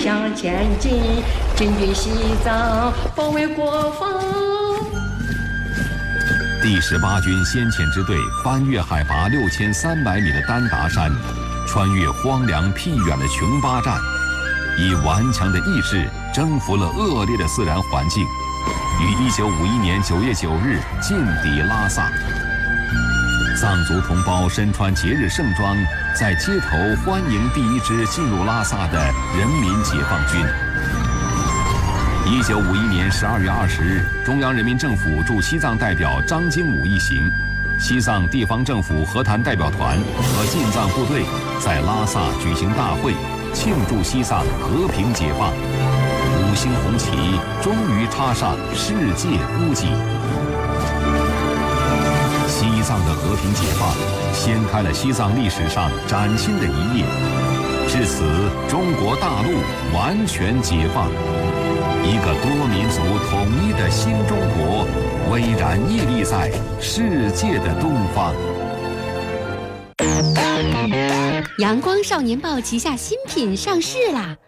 向前进，进军西藏，保卫国防。 第18军先遣支队翻越海拔6300米的丹达山，穿越荒凉僻远的琼巴站，以顽强的意志征服了恶劣的自然环境，于1951年9月9日进抵拉萨。藏族同胞身穿节日盛装，在街头欢迎第一支进入拉萨的人民解放军。1951年12月20日，中央人民政府驻西藏代表张经武一行，西藏地方政府和谈代表团和进藏部队在拉萨举行大会，庆祝西藏和平解放。5星红旗终于插上世界屋脊。西藏的和平解放，掀开了西藏历史上崭新的一页。至此，中国大陆完全解放，一个多民族统一的新中国巍然屹立在世界的东方。 阳光少年报旗下新品上市啦！